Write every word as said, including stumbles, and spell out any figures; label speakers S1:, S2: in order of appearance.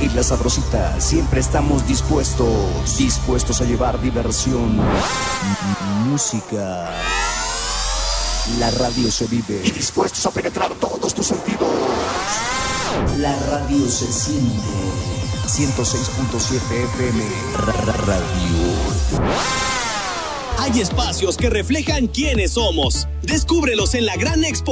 S1: y la Sabrosita siempre estamos dispuestos, dispuestos a llevar diversión, música. La radio se vive y dispuestos a penetrar todos tus sentidos. La radio se siente. ciento seis punto siete F M Radio.
S2: Hay espacios que reflejan quiénes somos. Descúbrelos en la Gran Expo